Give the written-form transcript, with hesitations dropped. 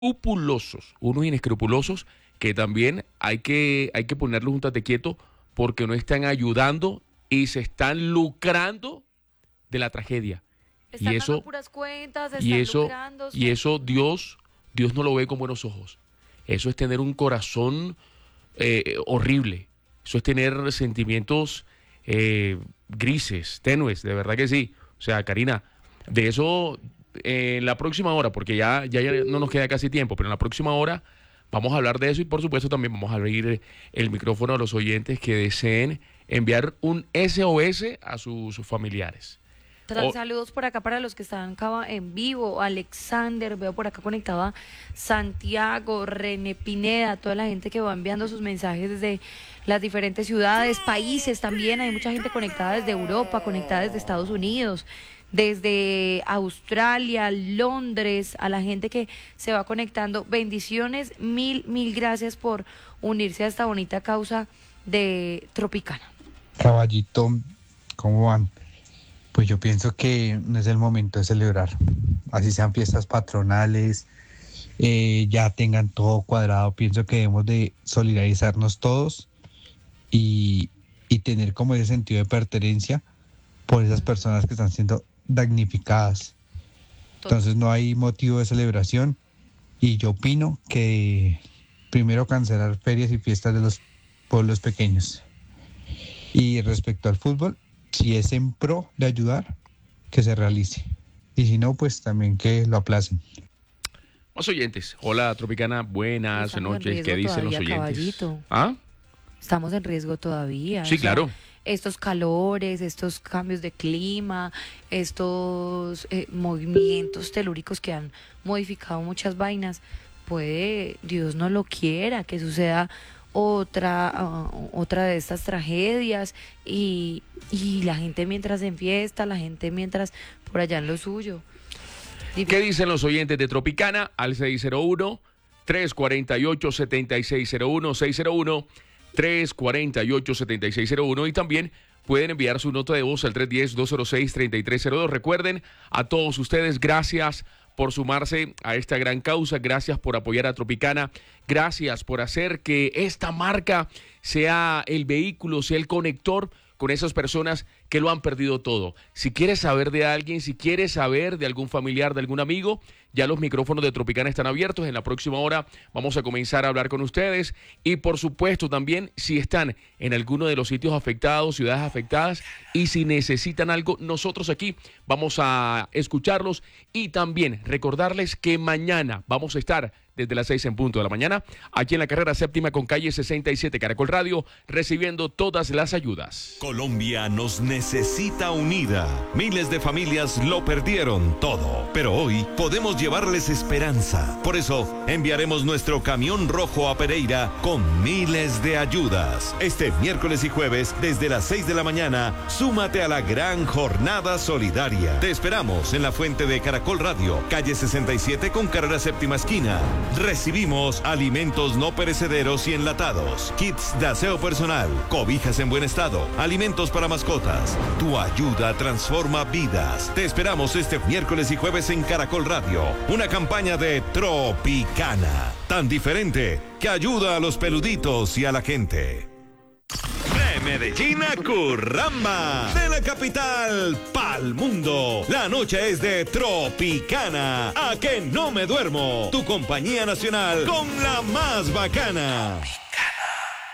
inescrupulosos que también hay que ponerlos un tate quieto porque no están ayudando y se están lucrando de la tragedia. Están Y dando eso, puras cuentas, y están eso, lucrándose. y eso Dios no lo ve con buenos ojos. Eso es tener un corazón horrible. Eso es tener sentimientos grises, tenues, de verdad que sí. O sea, Karina, de eso en la próxima hora, porque ya no nos queda casi tiempo, pero en la próxima hora vamos a hablar de eso y por supuesto también vamos a abrir el micrófono a los oyentes que deseen enviar un SOS a sus familiares. Saludos por acá para los que están acá en vivo. Alexander, veo por acá conectada Santiago, René Pineda, toda la gente que va enviando sus mensajes desde las diferentes ciudades, países también. Hay mucha gente conectada desde Europa, conectada desde Estados Unidos, desde Australia, Londres, a la gente que se va conectando. Bendiciones, mil gracias por unirse a esta bonita causa de Tropicana. Caballito, ¿cómo van? Pues yo pienso que no es el momento de celebrar, así sean fiestas patronales, ya tengan todo cuadrado. Pienso que debemos de solidarizarnos todos y tener como ese sentido de pertenencia por esas personas que están siendo damnificadas. Entonces no hay motivo de celebración y yo opino que primero cancelar ferias y fiestas de los pueblos pequeños. Y respecto al fútbol, si es en pro de ayudar, que se realice. Y si no, pues también que lo aplacen. Más oyentes. Hola, Tropicana. Buenas noches. ¿Qué dicen los oyentes? Caballito. ¿Ah? Estamos en riesgo todavía. Sí, claro. Estos calores, estos cambios de clima, estos movimientos telúricos que han modificado muchas vainas, puede, Dios no lo quiera, que suceda otra de estas tragedias y la gente mientras en fiesta, la gente mientras por allá en lo suyo. ¿Qué dicen los oyentes de Tropicana? Al 601-348-7601, 601-348-7601 y también pueden enviar su nota de voz al 310-206-3302. Recuerden, a todos ustedes, gracias por sumarse a esta gran causa, gracias por apoyar a Tropicana, gracias por hacer que esta marca sea el vehículo, sea el conector con esas personas que lo han perdido todo. Si quieres saber de alguien, si quieres saber de algún familiar, de algún amigo, ya los micrófonos de Tropicana están abiertos. En la próxima hora vamos a comenzar a hablar con ustedes y por supuesto también si están en alguno de los sitios afectados, ciudades afectadas y si necesitan algo, nosotros aquí vamos a escucharlos y también recordarles que mañana vamos a estar desde las 6 en punto de la mañana, aquí en la carrera séptima con calle 67 Caracol Radio, recibiendo todas las ayudas. Colombia nos necesita unida. Miles de familias lo perdieron todo, pero hoy podemos llevarles esperanza. Por eso, enviaremos nuestro camión rojo a Pereira con miles de ayudas. Este miércoles y jueves, desde las 6 de la mañana, súmate a la gran jornada solidaria. Te esperamos en la fuente de Caracol Radio, calle 67 con carrera séptima esquina. Recibimos alimentos no perecederos y enlatados, kits de aseo personal, cobijas en buen estado, alimentos para mascotas. Tu ayuda transforma vidas. Te esperamos este miércoles y jueves en Caracol Radio. Una campaña de Tropicana, tan diferente que ayuda a los peluditos y a la gente. De Medellín a Curramba, de la capital pa'l mundo. La noche es de Tropicana. A que no me duermo. Tu compañía nacional con la más bacana.